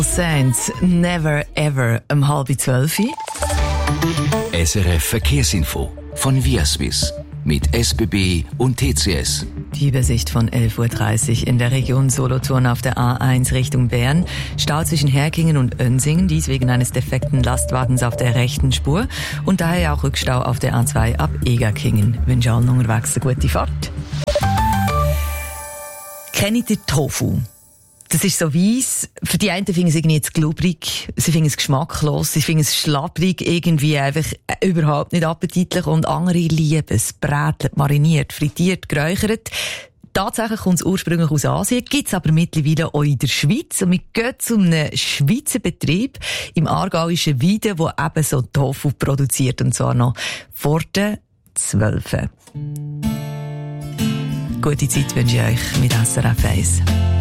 Sands, Never Ever, 11:30. SRF Verkehrsinfo von Viaswiss mit SBB und TCS. Die Übersicht von 11:30 Uhr in der Region Solothurn auf der A1 Richtung Bern. Stau zwischen Herkingen und Önsingen, dies wegen eines defekten Lastwagens auf der rechten Spur. Und daher auch Rückstau auf der A2 ab Egerkingen. Wünsche allen unterwegs eine gute Fahrt. Kennt ihr Tofu? Das ist so weiss. Für die einen finden es irgendwie jetzt glubrig, sie finden es geschmacklos, sie finden es schlabbrig, irgendwie einfach überhaupt nicht appetitlich, und andere lieben es brätelt, mariniert, frittiert, geräuchert. Tatsächlich kommt es ursprünglich aus Asien, gibt es aber mittlerweile auch in der Schweiz. Und wir gehen zu einem Schweizer Betrieb im aargauischen Weiden, der eben so Tofu produziert, und zwar noch vor den 12. Gute Zeit wünsche ich euch mit SRF 1.